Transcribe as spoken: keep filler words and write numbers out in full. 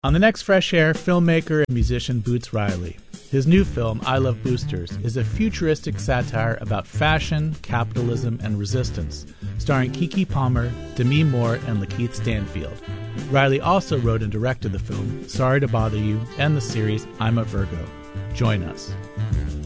On the next Fresh Air, filmmaker and musician Boots Riley. His new film, I Love Boosters, is a futuristic satire about fashion, capitalism, and resistance, starring Keke Palmer, Demi Moore, and Lakeith Stanfield. Riley also wrote and directed the film Sorry to Bother You and the series I'm a Virgo. Join us.